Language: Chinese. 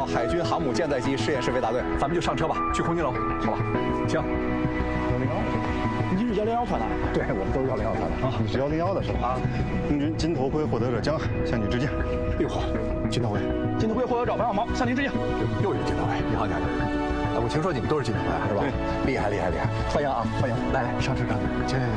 海军航母舰载机实验室卫大队，咱们就上车吧，去空军楼，好吧？行。 你是101团的？ 对，我们都是101团的啊。 你是101的是吧？啊，空军金头盔获得者江海向你致敬。 哎呦呵，金头盔， 金头盔获得者王小毛向您致敬。 又一个金头盔，你好，你好。哎，我听说你们都是金头盔啊，是吧？对，厉害厉害厉害！欢迎啊，欢迎！来来，上车上车，行行行。